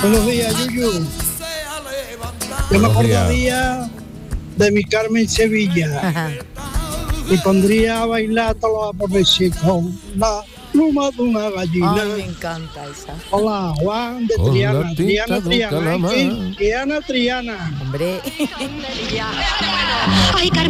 Buenos días, Yuyu. Yo me acordaría de mi Carmen Sevilla. Ajá. Y pondría a bailar todos los pobrecicos. La pluma de una gallina. Ay, me encanta esa. Hola, Juan de Con Triana. la tinta Triana, de un Triana. calamar. Triana, Triana. Hombre. Ay, Carmen.